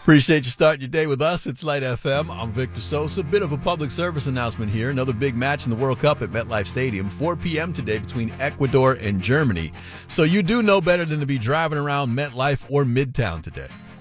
Appreciate you starting your day with us. It's Light FM. I'm Victor Sosa. Bit of a public service announcement here. Another big match in the World Cup at MetLife Stadium. 4 p.m. today between Ecuador and Germany. So you do know better than to be driving around MetLife or Midtown today.